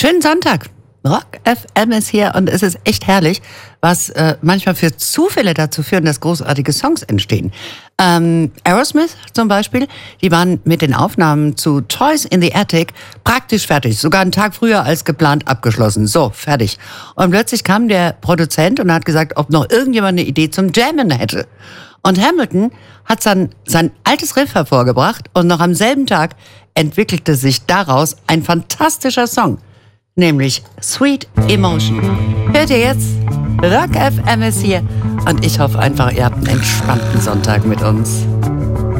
Schönen Sonntag. Rock FM ist hier und es ist echt herrlich, was manchmal für Zufälle dazu führen, dass großartige Songs entstehen. Aerosmith zum Beispiel, die waren mit den Aufnahmen zu Toys in the Attic praktisch fertig. Sogar einen Tag früher als geplant abgeschlossen. So, fertig. Und plötzlich kam der Produzent und hat gesagt, ob noch irgendjemand eine Idee zum Jammen hätte. Und Hamilton hat sein altes Riff hervorgebracht und noch am selben Tag entwickelte sich daraus ein fantastischer Song. Nämlich Sweet Emotion. Hört ihr jetzt? Rock FM ist hier und ich hoffe einfach, ihr habt einen entspannten Sonntag mit uns.